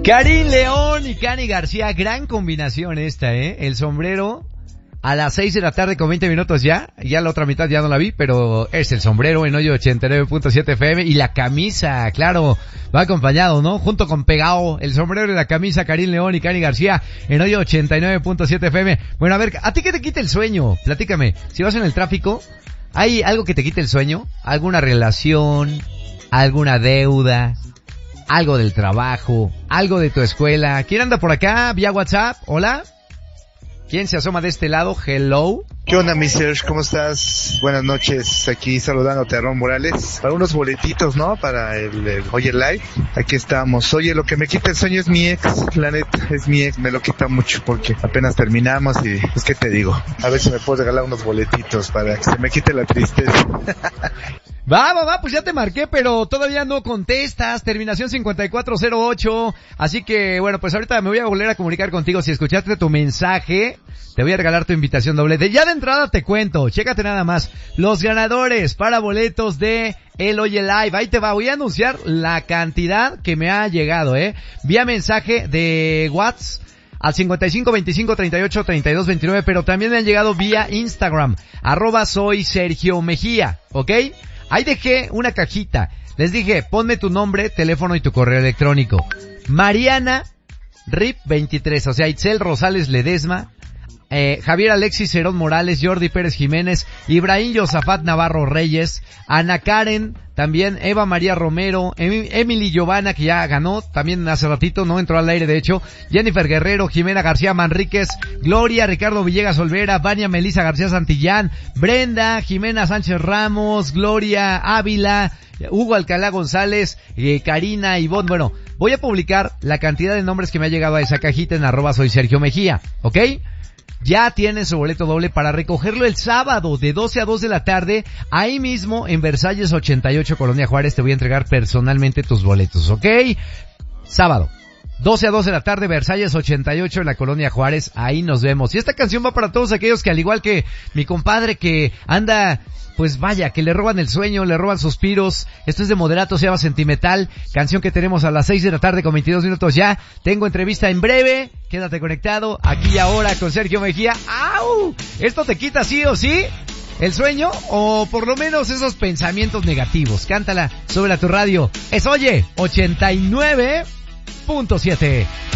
Karim León y Cani García, gran combinación esta, El sombrero a las 6 de la tarde con 20 minutos ya la otra mitad ya no la vi, pero es el sombrero en Hoyo 89.7 FM y la camisa, claro, va acompañado, ¿no? Junto con pegado, el sombrero y la camisa, Karim León y Cani García en Hoyo 89.7 FM. Bueno, a ver, ¿a ti qué te quita el sueño? Platícame, si vas en el tráfico, ¿hay algo que te quite el sueño? ¿Alguna relación? ¿Alguna deuda? Algo del trabajo, algo de tu escuela. ¿Quién anda por acá vía WhatsApp? ¿Hola? ¿Quién se asoma de este lado? Hello. ¿Qué onda, mi Serge? ¿Cómo estás? Buenas noches, aquí saludándote a Ron Morales. Para unos boletitos, ¿no? Para el Oye Live. Aquí estamos. Oye, lo que me quita el sueño es mi ex, la neta, es mi ex. Me lo quita mucho porque apenas terminamos y, pues, ¿qué te digo? A ver si me puedes regalar unos boletitos para que se me quite la tristeza. Va, pues ya te marqué, pero todavía no contestas, terminación 5408, así que bueno, pues ahorita me voy a volver a comunicar contigo. Si escuchaste tu mensaje, te voy a regalar tu invitación doble. Ya de entrada te cuento, chécate nada más, los ganadores para boletos de El Oye Live, ahí te va, voy a anunciar la cantidad que me ha llegado, vía mensaje de WhatsApp al 55 25 38 32 29, pero también me han llegado vía Instagram, @soy Sergio Mejía, ¿ok? Ahí dejé una cajita. Les dije, ponme tu nombre, teléfono y tu correo electrónico. Mariana Rip 23, o sea, Itzel Rosales Ledesma, Javier Alexis Cerón Morales, Jordi Pérez Jiménez, Ibrahim Yosafat Navarro Reyes, Ana Karen, también Eva María Romero, Emily Giovanna, que ya ganó, también hace ratito, no entró al aire de hecho, Jennifer Guerrero, Jimena García Manríquez, Gloria, Ricardo Villegas Olvera, Vania Melisa García Santillán, Brenda, Jimena Sánchez Ramos, Gloria Ávila, Hugo Alcalá González, Karina, Ivonne. Bueno, voy a publicar la cantidad de nombres que me ha llegado a esa cajita en @soy Sergio Mejía, ¿ok? Ya tienen su boleto doble para recogerlo el sábado de 12 a 2 de la tarde, ahí mismo en Versalles 88, Colonia Juárez. Te voy a entregar personalmente tus boletos, ¿ok? Sábado, 12 a 2 de la tarde, Versalles 88 en la Colonia Juárez, ahí nos vemos. Y esta canción va para todos aquellos que, al igual que mi compadre que anda, pues vaya, que le roban el sueño, le roban suspiros. Esto es de Moderato, se llama Sentimental, canción que tenemos a las 6 de la tarde con 22 minutos ya. Tengo entrevista en breve, quédate conectado, aquí y ahora con Sergio Mejía. ¡Au! ¿Esto te quita sí o sí el sueño? O por lo menos esos pensamientos negativos. Cántala, súbela a tu radio. Es Oye 89.7.